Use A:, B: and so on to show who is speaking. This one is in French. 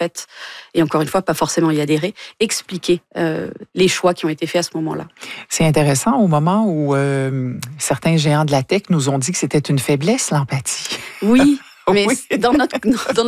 A: fait, et encore une fois, pas forcément y adhérer, expliquer les choix qui ont été faits à ce moment-là.
B: C'est intéressant au moment où certains géants de la tech nous ont dit que c'était une faiblesse, l'empathie.
A: Oui, mais
B: Oui.
A: dans notre